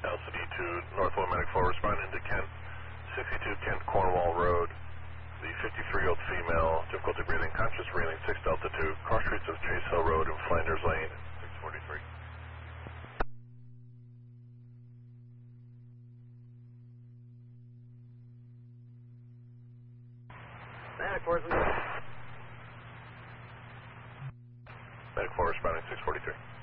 Altitude Northwell Medic 4 responding to Kent, 62 Kent Cornwall Road. The 53-year-old female, difficulty breathing, conscious breathing, 6 Delta 2, cross streets of Chase Hill Road and Flanders Lane, 643. Medic 4 Medic 4 responding, 643.